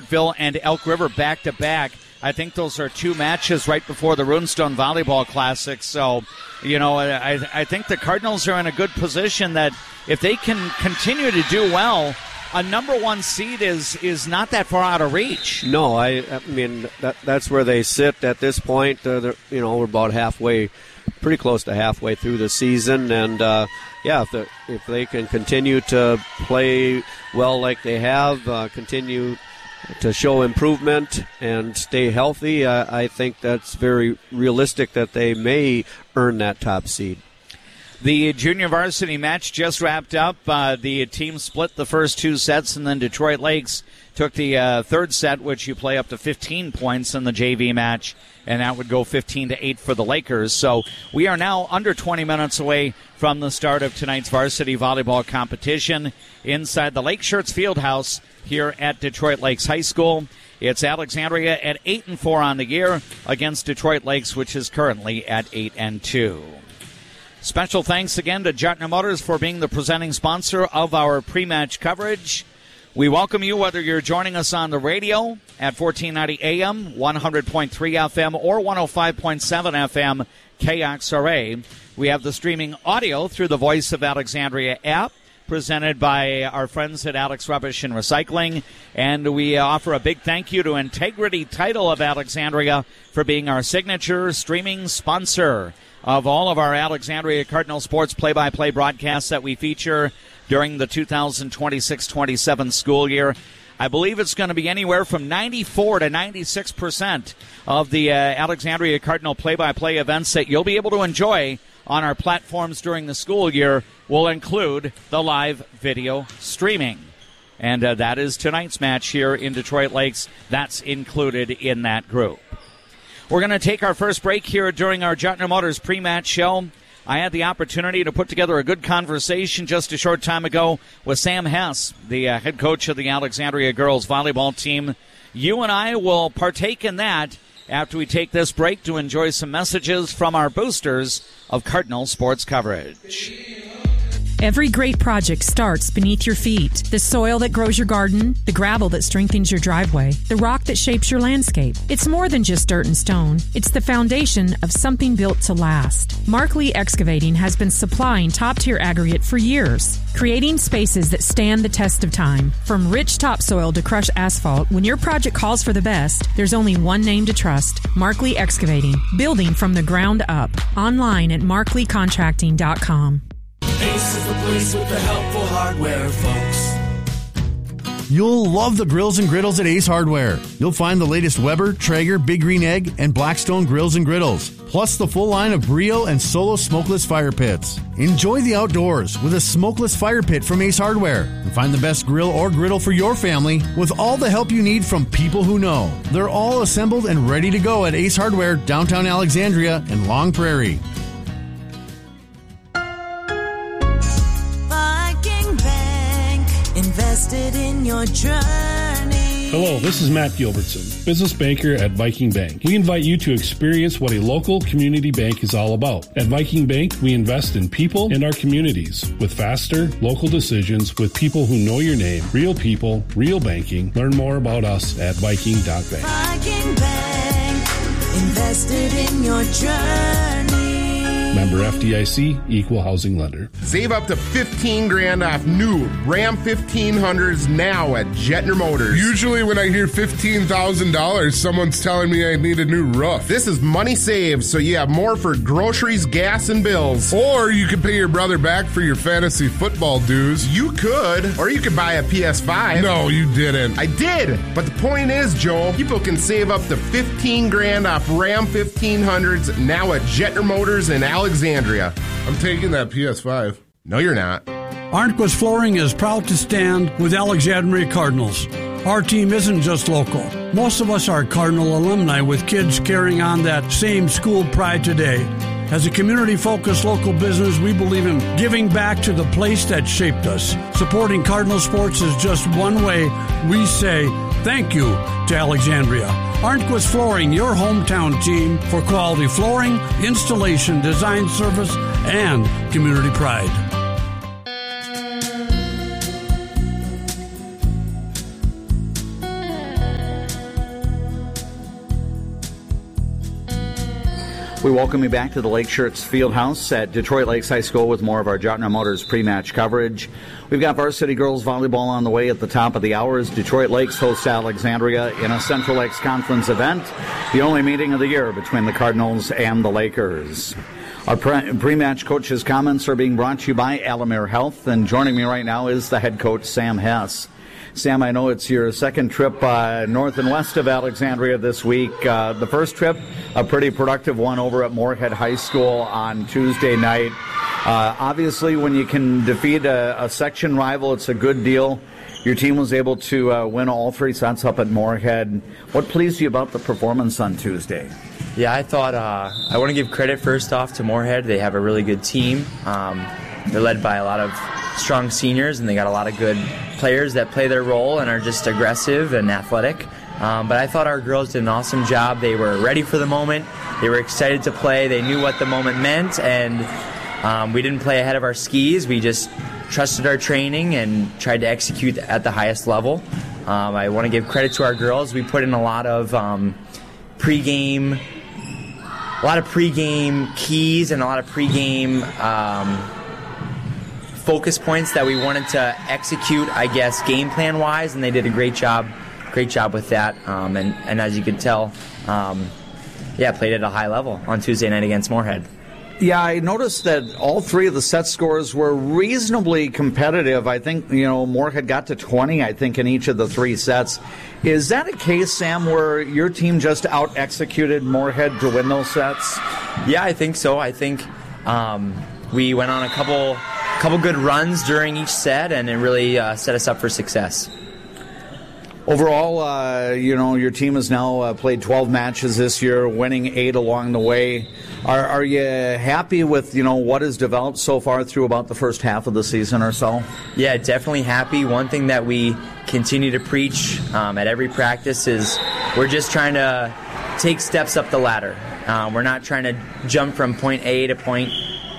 Lakeville and Elk River back-to-back. I think those are two matches right before the Runestone Volleyball Classic. So, I think the Cardinals are in a good position that if they can continue to do well, a number one seed is not that far out of reach. No, I mean, that's where they sit at this point. We're about halfway, pretty close to halfway through the season. And, if they can continue to play well like they have, continue to show improvement and stay healthy, I think that's very realistic that they may earn that top seed. The junior varsity match just wrapped up. The team split the first two sets, and then Detroit Lakes took the third set, which you play up to 15 points in the JV match, and that would go 15-8 for the Lakers. So we are now under 20 minutes away from the start of tonight's varsity volleyball competition inside the Lake Shirts Fieldhouse here at Detroit Lakes High School. It's Alexandria at 8-4 on the year against Detroit Lakes, which is currently at 8-2. Special thanks again to Gentner Motors for being the presenting sponsor of our pre-match coverage. We welcome you whether you're joining us on the radio at 1490 AM, 100.3 FM, or 105.7 FM KXRA. We have the streaming audio through the Voice of Alexandria app, presented by our friends at Alex Rubbish and Recycling. And we offer a big thank you to Integrity Title of Alexandria for being our signature streaming sponsor of all of our Alexandria Cardinal sports play-by-play broadcasts that we feature during the 2026-27 school year. I believe it's going to be anywhere from 94 to 96% of the Alexandria Cardinal play-by-play events that you'll be able to enjoy on our platforms during the school year will include the live video streaming. And that is tonight's match here in Detroit Lakes. That's included in that group. We're going to take our first break here during our Gentner Motors pre-match show. I had the opportunity to put together a good conversation just a short time ago with Sam Hess, the head coach of the Alexandria girls volleyball team. You and I will partake in that after we take this break to enjoy some messages from our boosters of Cardinal sports coverage. Every great project starts beneath your feet. The soil that grows your garden, the gravel that strengthens your driveway, the rock that shapes your landscape. It's more than just dirt and stone. It's the foundation of something built to last. Mark Lee Excavating has been supplying top-tier aggregate for years, creating spaces that stand the test of time. From rich topsoil to crushed asphalt, when your project calls for the best, there's only one name to trust: Mark Lee Excavating, building from the ground up. Online at markleecontracting.com. Ace is the place with the helpful hardware, folks. You'll love the grills and griddles at Ace Hardware. You'll find the latest Weber, Traeger, Big Green Egg, and Blackstone grills and griddles, plus the full line of Brio and Solo smokeless fire pits. Enjoy the outdoors with a smokeless fire pit from Ace Hardware, and find the best grill or griddle for your family with all the help you need from people who know. They're all assembled and ready to go at Ace Hardware, downtown Alexandria and Long Prairie. Invested in your journey. Hello, this is Matt Gilbertson, business banker at Viking Bank. We invite you to experience what a local community bank is all about. At Viking Bank, we invest in people and our communities with faster, local decisions with people who know your name. Real people, real banking. Learn more about us at Viking.bank. Viking Bank, invested in your journey. Member FDIC, equal housing lender. Save up to $15,000 off new Ram 1500s now at Gentner Motors. Usually when I hear $15,000, someone's telling me I need a new roof. This is money saved, so you have more for groceries, gas, and bills. Or you could pay your brother back for your fantasy football dues. You could. Or you could buy a PS5. No, you didn't. I did. But the point is, Joel, people can save up to $15,000 off Ram 1500s now at Gentner Motors in Alexandria. I'm taking that PS5. No, you're not. Arnquist Flooring is proud to stand with Alexandria Cardinals. Our team isn't just local. Most of us are Cardinal alumni with kids carrying on that same school pride today. As a community-focused local business, we believe in giving back to the place that shaped us. Supporting Cardinal sports is just one way we say thank you to Alexandria. Arnquist Flooring, your hometown team for quality flooring, installation, design service, and community pride. We welcome you back to the Lake Shirts Fieldhouse at Detroit Lakes High School with more of our Jotner Motors pre-match coverage. We've got varsity girls volleyball on the way at the top of the hour as Detroit Lakes hosts Alexandria in a Central Lakes Conference event, the only meeting of the year between the Cardinals and the Lakers. Our pre-match coach's comments are being brought to you by Alamere Health, and joining me right now is the head coach, Sam Hess. Sam, I know it's your second trip north and west of Alexandria this week. The first trip, a pretty productive one over at Moorhead High School on Tuesday night. Obviously, when you can defeat a section rival, it's a good deal. Your team was able to win all 3 sets up at Moorhead. What pleased you about the performance on Tuesday? Yeah, I thought I want to give credit first off to Moorhead. They have a really good team. They're led by a lot of strong seniors, and they got a lot of good players that play their role and are just aggressive and athletic. But I thought our girls did an awesome job. They were ready for the moment. They were excited to play. They knew what the moment meant, and we didn't play ahead of our skis. We just trusted our training and tried to execute at the highest level. I want to give credit to our girls. We put in a lot of pregame keys and a lot of pregame focus points that we wanted to execute, I guess, game plan wise, and they did a great job with that. And as you could tell, played at a high level on Tuesday night against Moorhead. Yeah, I noticed that all 3 of the set scores were reasonably competitive. I think, Moorhead got to 20, I think, in each of the 3 sets. Is that a case, Sam, where your team just out-executed Moorhead to win those sets? Yeah, I think so. I think we went on a couple good runs during each set, and it really set us up for success. Overall, your team has now played 12 matches this year, winning 8 along the way. Are you happy with, what has developed so far through about the first half of the season or so? Yeah, definitely happy. One thing that we continue to preach at every practice is we're just trying to take steps up the ladder. We're not trying to jump from point A to point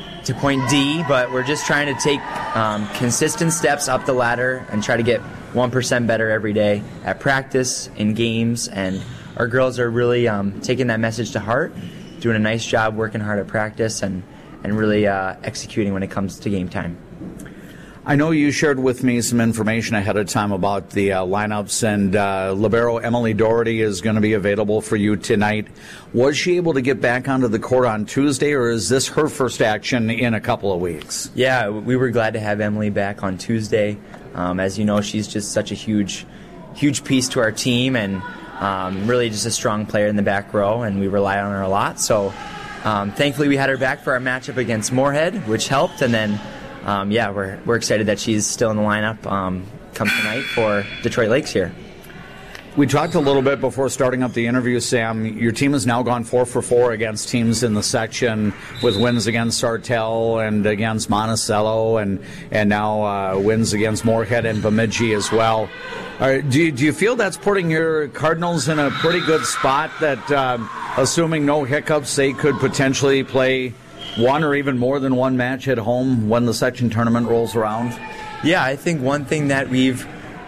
D, but we're just trying to take consistent steps up the ladder and try to get 1% better every day at practice, in games, and our girls are really taking that message to heart, doing a nice job working hard at practice and really executing when it comes to game time. I know you shared with me some information ahead of time about the lineups, and libero Emily Doherty is going to be available for you tonight. Was she able to get back onto the court on Tuesday, or is this her first action in a couple of weeks? Yeah, we were glad to have Emily back on Tuesday. As you know, she's just such a huge piece to our team, and really just a strong player in the back row, and we rely on her a lot. So thankfully we had her back for our matchup against Moorhead, which helped, and then we're excited that she's still in the lineup come tonight for Detroit Lakes here. We talked a little bit before starting up the interview, Sam. Your team has now gone 4 for 4 against teams in the section, with wins against Sartell and against Monticello, and now wins against Moorhead and Bemidji as well. Do you feel that's putting your Cardinals in a pretty good spot, that assuming no hiccups, they could potentially play one or even more than one match at home when the section tournament rolls around? Yeah, I think one thing that we've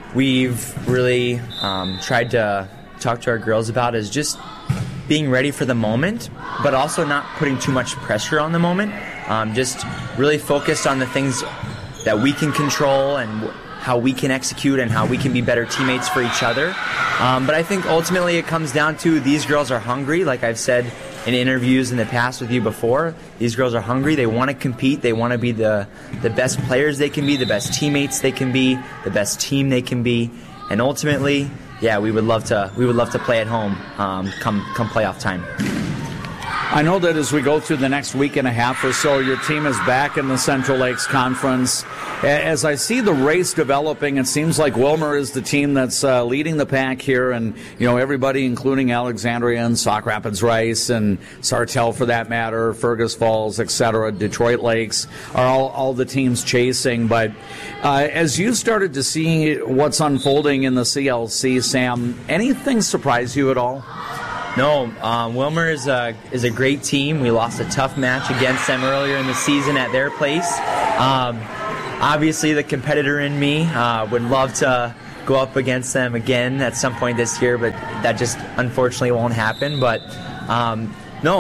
really tried to talk to our girls about is just being ready for the moment, but also not putting too much pressure on the moment. Just really focused on the things that we can control and how we can execute and how we can be better teammates for each other. But I think ultimately it comes down to these girls are hungry, like I've said in interviews in the past with you before. These girls are hungry. They want to compete. They want to be the best players they can be, the best teammates they can be, the best team they can be. And ultimately, we would love to play at home come playoff time. I know that as we go through the next week and a half or so, your team is back in the Central Lakes Conference. As I see the race developing, it seems like Wilmer is the team that's leading the pack here, and everybody, including Alexandria and Sauk Rapids Rice and Sartell for that matter, Fergus Falls, etc., Detroit Lakes, are all the teams chasing. But as you started to see what's unfolding in the CLC, Sam, anything surprise you at all? No, Wilmer is a great team. We lost a tough match against them earlier in the season at their place. Obviously, the competitor in me would love to go up against them again at some point this year, but that just unfortunately won't happen. But no,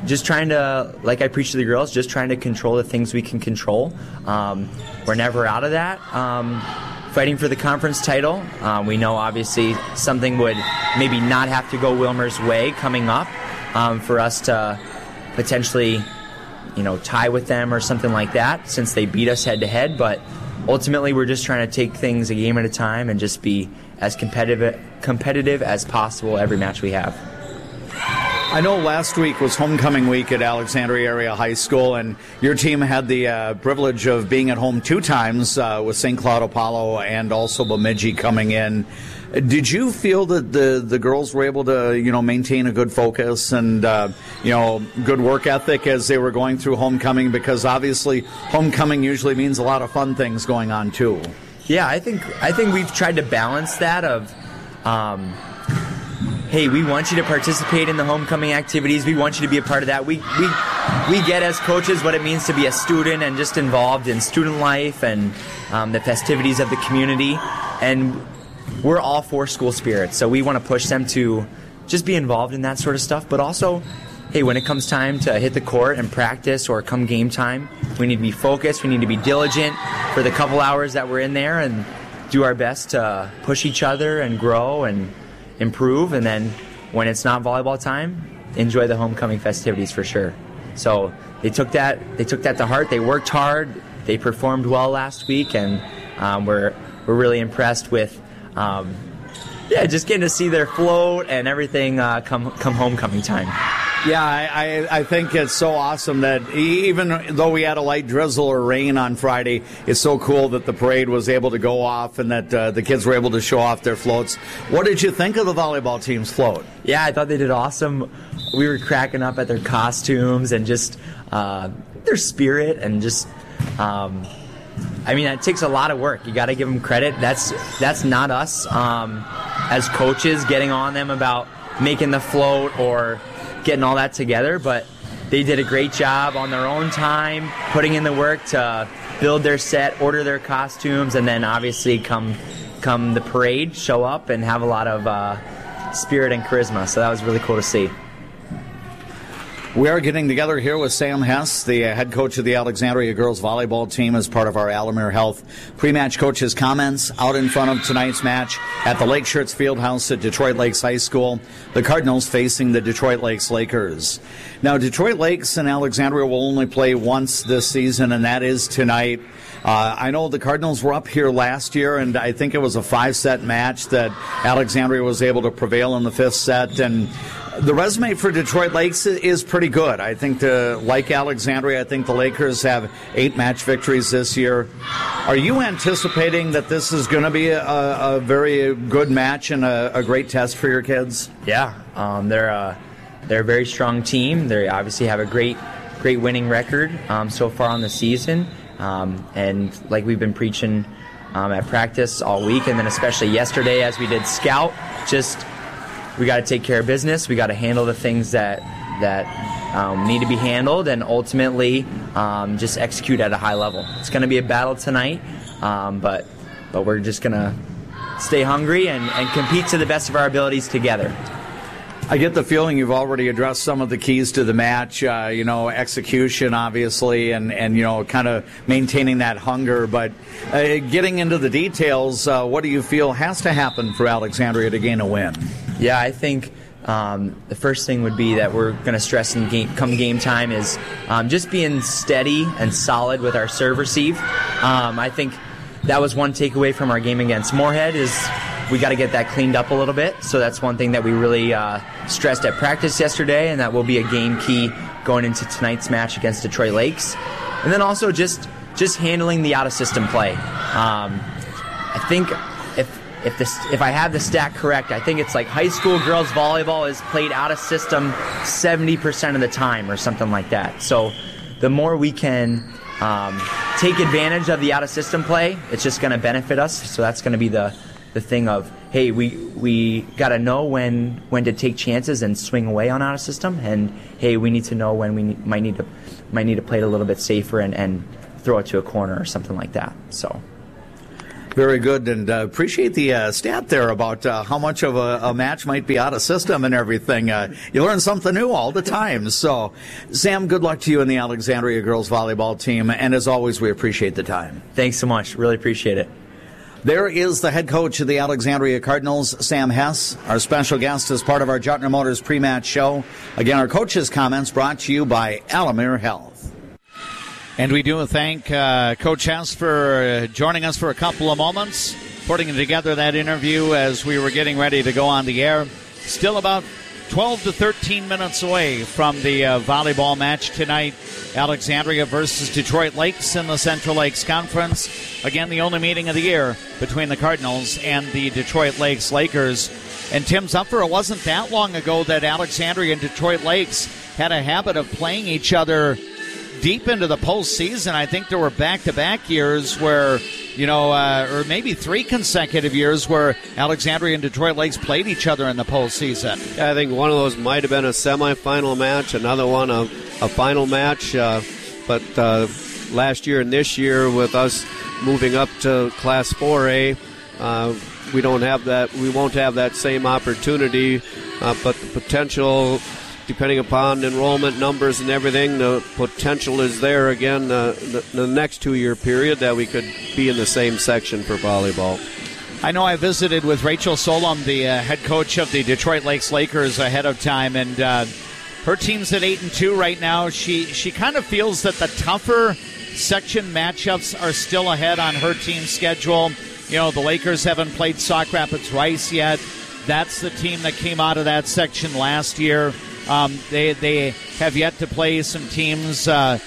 just trying to, like I preach to the girls, just trying to control the things we can control. We're never out of that. Fighting for the conference title. We know obviously something would maybe not have to go Wilmer's way coming up for us to potentially, tie with them or something like that, since they beat us head to head. But ultimately, we're just trying to take things a game at a time and just be as competitive as possible every match we have. I know last week was homecoming week at Alexandria Area High School, and your team had the privilege of being at home 2 times with St. Cloud Apollo and also Bemidji coming in. Did you feel that the girls were able to, maintain a good focus and, good work ethic as they were going through homecoming? Because obviously homecoming usually means a lot of fun things going on too. Yeah, I think we've tried to balance that of, hey, we want you to participate in the homecoming activities. We want you to be a part of that. We get as coaches what it means to be a student and just involved in student life and the festivities of the community. And we're all for school spirit, so we want to push them to just be involved in that sort of stuff. But also, hey, when it comes time to hit the court and practice or come game time, we need to be focused. We need to be diligent for the couple hours that we're in there and do our best to push each other and grow and improve. And then when it's not volleyball time, enjoy the homecoming festivities for sure. So they took that to heart. They worked hard. They performed well last week, and we're really impressed with just getting to see their float and everything come homecoming time. Yeah, I think it's so awesome that even though we had a light drizzle or rain on Friday, it's so cool that the parade was able to go off and that the kids were able to show off their floats. What did you think of the volleyball team's float? Yeah, I thought they did awesome. We were cracking up at their costumes and just their spirit and just... it takes a lot of work. You got to give them credit. That's not us as coaches getting on them about making the float or getting all that together, but they did a great job on their own time, putting in the work to build their set, order their costumes, and then obviously come the parade, show up and have a lot of spirit and charisma. So that was really cool to see. We are getting together here with Sam Hess, the head coach of the Alexandria girls volleyball team, as part of our Alamere Health pre-match coaches' comments out in front of tonight's match at the Lake Shirts Fieldhouse at Detroit Lakes High School. The Cardinals facing the Detroit Lakes Lakers. Now, Detroit Lakes and Alexandria will only play once this season, and that is tonight. I know the Cardinals were up here last year, and I think it was a 5-set match that Alexandria was able to prevail in the 5th set. And the resume for Detroit Lakes is pretty good. I think, like Alexandria, I think the Lakers have 8 match victories this year. Are you anticipating that this is going to be a very good match and a great test for your kids? Yeah, they're a very strong team. They obviously have a great winning record so far on the season. And like we've been preaching at practice all week, and then especially yesterday as we did scout, we got to take care of business. We got to handle the things that need to be handled, and ultimately just execute at a high level. It's going to be a battle tonight, but we're just going to stay hungry and compete to the best of our abilities together. I get the feeling you've already addressed some of the keys to the match, execution, obviously, and kind of maintaining that hunger. But getting into the details, what do you feel has to happen for Alexandria to gain a win? Yeah, I think the first thing would be that we're going to stress come game time is just being steady and solid with our serve-receive. I think that was one takeaway from our game against Moorhead is we got to get that cleaned up a little bit. So that's one thing that we really stressed at practice yesterday, and that will be a game key going into tonight's match against Detroit Lakes. And then also just handling the out-of-system play. I think if I have the stat correct, I think it's like high school girls volleyball is played out-of-system 70% of the time or something like that. So the more we can take advantage of the out-of-system play, it's just going to benefit us. So that's going to be the thing of, hey, we got to know when to take chances and swing away on out-of-system, and hey, we need to know when we might need to play it a little bit safer and throw it to a corner or something like that. So Very good, and appreciate the stat there about how much of a match might be out of system and everything. You learn something new all the time. So, Sam, good luck to you and the Alexandria girls volleyball team, and as always, we appreciate the time. Thanks so much. Really appreciate it. There is the head coach of the Alexandria Cardinals, Sam Hess, our special guest as part of our Jutner Motors pre-match show. Again, our coach's comments brought to you by Alamere Health. And we do thank Coach Hess for joining us for a couple of moments, putting together that interview as we were getting ready to go on the air. Still about 12 to 13 minutes away from the volleyball match tonight. Alexandria versus Detroit Lakes in the Central Lakes Conference. Again, the only meeting of the year between the Cardinals and the Detroit Lakes Lakers. And Tim Zupfer, it wasn't that long ago that Alexandria and Detroit Lakes had a habit of playing each other deep into the postseason. I think there were back-to-back years where, or maybe 3 consecutive years where Alexandria and Detroit Lakes played each other in the postseason. Yeah, I think one of those might have been a semifinal match, another one a final match. But last year and this year, with us moving up to Class 4A, we don't have that. We won't have that same opportunity. But the potential, depending upon enrollment numbers and everything, the potential is there again the next 2-year period that we could be in the same section for volleyball. I know I visited with Rachel Solom, the head coach of the Detroit Lakes Lakers, ahead of time, and her team's at 8-2 right now. She kind of feels that the tougher section matchups are still ahead on her team's schedule. The Lakers haven't played Sauk Rapids Rice yet. That's the team that came out of that section last year. They have yet to play some teams they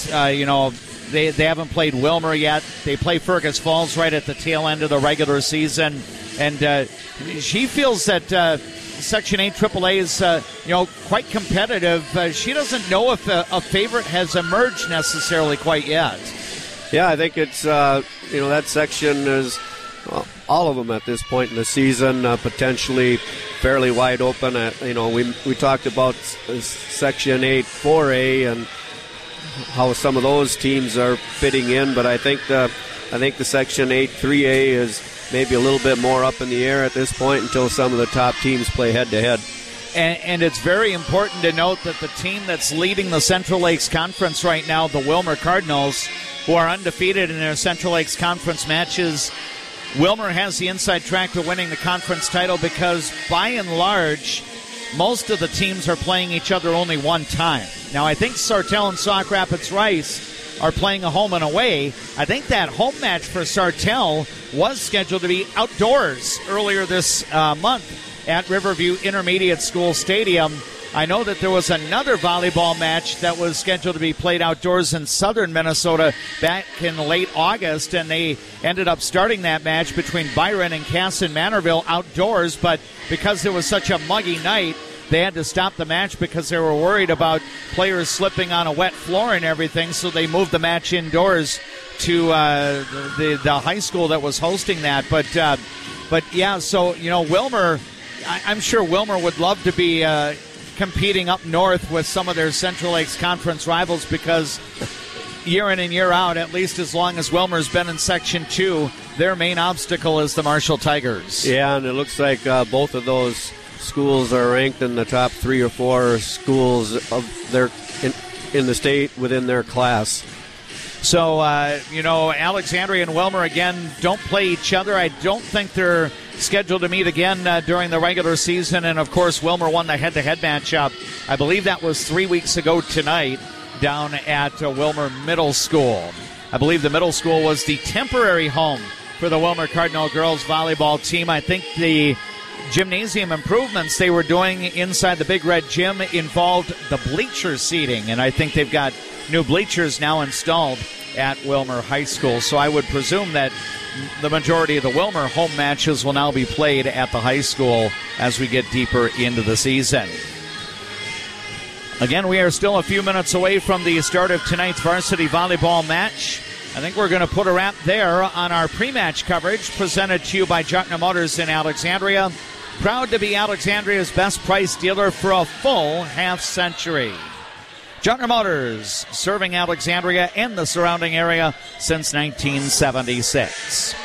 haven't played Wilmer yet. They play Fergus Falls right at the tail end of the regular season, and she feels that Section 8 AAA is quite competitive. She doesn't know if a favorite has emerged necessarily quite yet. Yeah, I think it's that section is all of them at this point in the season potentially fairly wide open. We talked about Section 8 4A and how some of those teams are fitting in, but I think the Section 8 3A is maybe a little bit more up in the air at this point until some of the top teams play head-to-head. And it's very important to note that the team that's leading the Central Lakes Conference right now, the Wilmer Cardinals, who are undefeated in their Central Lakes Conference matches, Wilmer has the inside track to winning the conference title because, by and large, most of the teams are playing each other only one time. Now, I think Sartell and Sauk Rapids Rice are playing a home and away. I think that home match for Sartell was scheduled to be outdoors earlier this month at Riverview Intermediate School Stadium. I know that there was another volleyball match that was scheduled to be played outdoors in southern Minnesota back in late August, and they ended up starting that match between Byron and Casson Manorville outdoors, but because it was such a muggy night, they had to stop the match because they were worried about players slipping on a wet floor and everything, so they moved the match indoors to the high school that was hosting that. But yeah, so, Wilmer, I'm sure Wilmer would love to be competing up north with some of their Central Lakes Conference rivals because year in and year out, at least as long as Wilmer's been in Section 2, their main obstacle is the Marshall Tigers. Yeah, and it looks like both of those schools are ranked in the top 3 or 4 schools of their in the state within their class. So, Alexandria and Wilmer, again, don't play each other. I don't think they're scheduled to meet again during the regular season. And, of course, Wilmer won the head-to-head matchup. I believe that was 3 weeks ago tonight down at Wilmer Middle School. I believe the middle school was the temporary home for the Wilmer Cardinal girls volleyball team. I think the gymnasium improvements they were doing inside the Big Red Gym involved the bleacher seating, and I think they've got new bleachers now installed at Wilmer High School. So I would presume that the majority of the Wilmer home matches will now be played at the high school as we get deeper into the season. Again, we are still a few minutes away from the start of tonight's varsity volleyball match. I think we're going to put a wrap there on our pre-match coverage presented to you by Jutner Motors in Alexandria. Proud to be Alexandria's best price dealer for a full half-century. Jutner Motors, serving Alexandria and the surrounding area since 1976.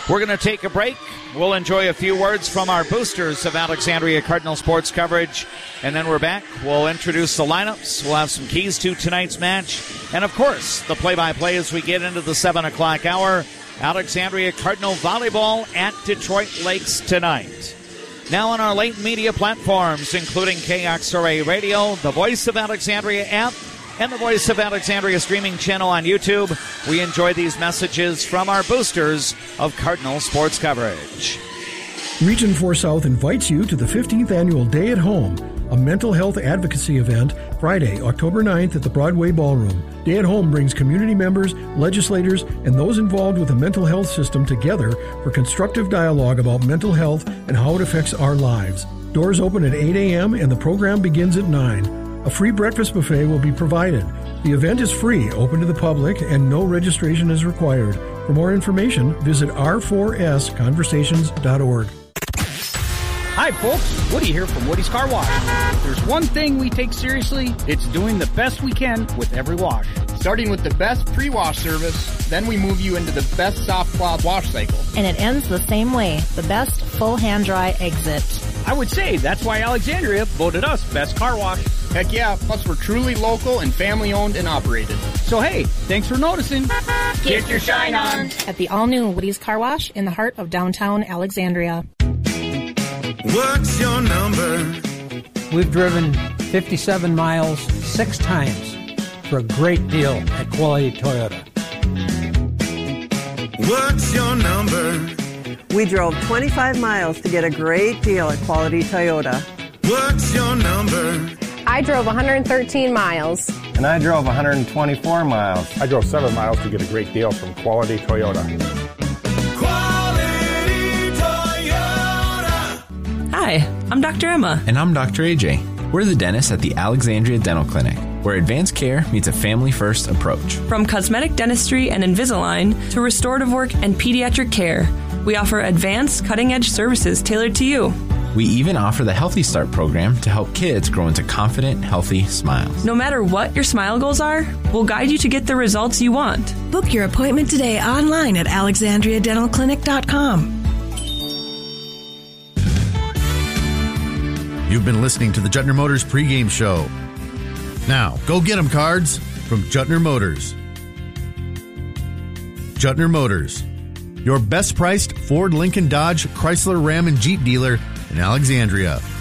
We're going to take a break. We'll enjoy a few words from our boosters of Alexandria Cardinal sports coverage, and then we're back. We'll introduce the lineups. We'll have some keys to tonight's match, and, of course, the play-by-play as we get into the 7 o'clock hour. Alexandria Cardinal volleyball at Detroit Lakes tonight. Now on our late media platforms, including KXRA Radio, the Voice of Alexandria app, and the Voice of Alexandria streaming channel on YouTube, we enjoy these messages from our boosters of Cardinal sports coverage. Region 4 South invites you to the 15th Annual Day at Home, a mental health advocacy event, Friday, October 9th at the Broadway Ballroom. Day at Home brings community members, legislators, and those involved with the mental health system together for constructive dialogue about mental health and how it affects our lives. Doors open at 8 a.m. and the program begins at 9. A free breakfast buffet will be provided. The event is free, open to the public, and no registration is required. For more information, visit r4sconversations.org. Hi, folks. Woody here from Woody's Car Wash. If there's one thing we take seriously, it's doing the best we can with every wash. Starting with the best pre-wash service, then we move you into the best soft cloth wash cycle. And it ends the same way, the best full hand-dry exit. I would say that's why Alexandria voted us best car wash. Heck yeah, plus we're truly local and family-owned and operated. So hey, thanks for noticing. Get your shine on at the all-new Woody's Car Wash in the heart of downtown Alexandria. What's your number? We've driven 57 miles 6 times for a great deal at Quality Toyota. What's your number? We drove 25 miles to get a great deal at Quality Toyota. What's your number? I drove 113 miles. And I drove 124 miles. I drove 7 miles to get a great deal from Quality Toyota. Quality Toyota! Hi, I'm Dr. Emma. And I'm Dr. AJ. We're the dentists at the Alexandria Dental Clinic, where advanced care meets a family-first approach. From cosmetic dentistry and Invisalign to restorative work and pediatric care, we offer advanced, cutting-edge services tailored to you. We even offer the Healthy Start program to help kids grow into confident, healthy smiles. No matter what your smile goals are, we'll guide you to get the results you want. Book your appointment today online at alexandriadentalclinic.com. You've been listening to the Juttner Motors pregame show. Now, go get them, cards from Juttner Motors. Juttner Motors, your best priced Ford, Lincoln, Dodge, Chrysler, Ram, and Jeep dealer in Alexandria.